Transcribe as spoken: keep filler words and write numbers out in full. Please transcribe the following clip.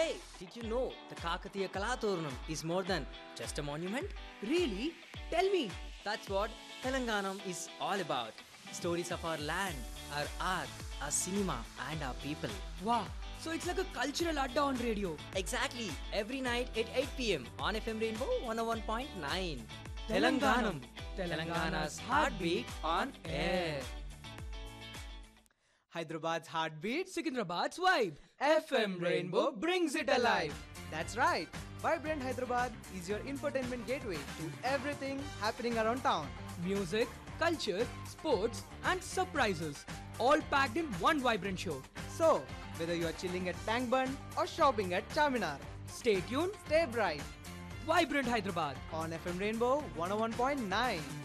Hey, did you know the Kakatiya Kalaturnam is more than just a monument? Really? Tell me. That's what Telanganam is all about. Stories of our land, our art, our cinema, and our people. Wow. So it's like a cultural adda on radio. Exactly, every night at eight p m on F M Rainbow one oh one point nine. Telanganam. Telangana's heartbeat on air. Hyderabad's heartbeat, Secunderabad's vibe. F M Rainbow brings it alive. That's right. Vibrant Hyderabad is your infotainment gateway to everything happening around town. Music, culture, sports, and surprises. All packed in one vibrant show. So, whether you are chilling at Tank Bund or shopping at Charminar, Stay tuned. stay bright Vibrant Hyderabad. on F M Rainbow one oh one point nine.